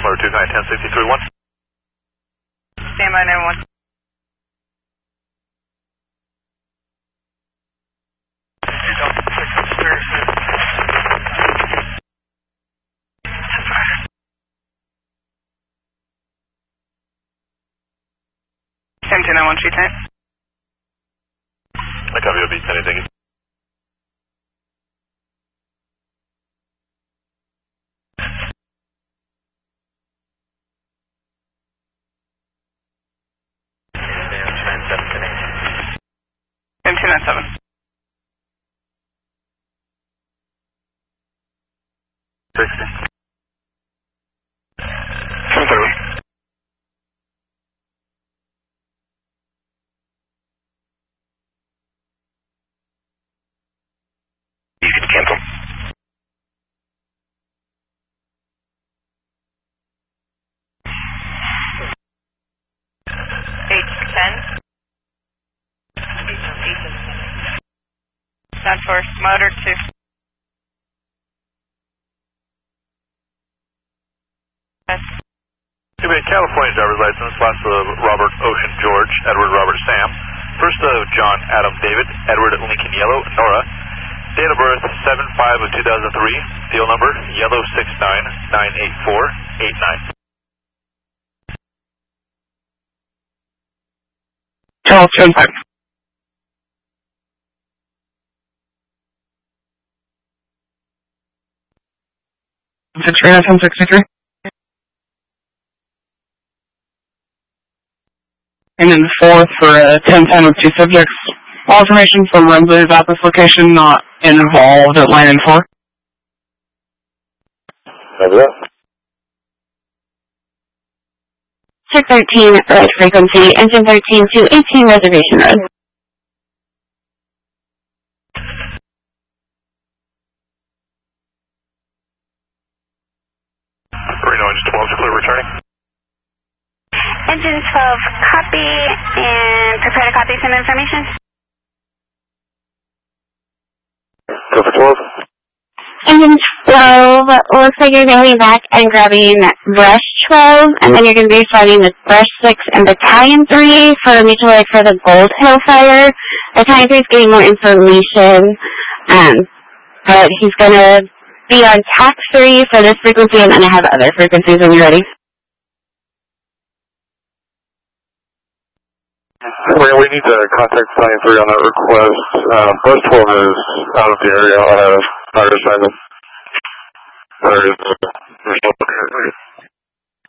Florida 2, 1063-1. Standby 911. Same 291 street type. I copy OB, anything. Same 297. Easy to cancel. That's for motor 2. Yes. To be a California driver's license, last of Robert Ocean George, Edward Robert Sam, first of John Adam David, Edward Lincoln Yellow, Nora, date of birth 7/5 of 2003, seal number Yellow 6998489. Charles 10-5. 1063. And then 4 for 1010 with 2 subjects. All information from Rensley is at this location, not involved at line 4. Over that. 613 right frequency, engine 13 to 18 Reservation Road. Reno engine 12 is clear returning. Engine 12, copy, and prepare to copy some information. Go for 12. Engine 12, looks like you're going to be back and grabbing brush 12, and then you're going to be fighting with brush 6 and battalion 3 for mutual aid for the Gold Hill fire. Battalion 3 is getting more information, but he's going to be on TAC 3 for this frequency, and then I have other frequencies when you're ready. We need to contact Battalion 3 on that request. Brush 12 is out of the area. I have fire assignment.